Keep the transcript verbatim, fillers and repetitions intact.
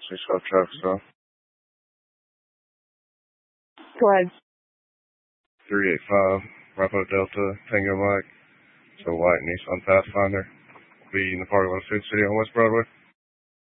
Six five traffic stop. Go ahead. Three eight five Bravo Delta Tango Mike. So white Nissan Pathfinder. Be in the parking lot of Food City on West Broadway.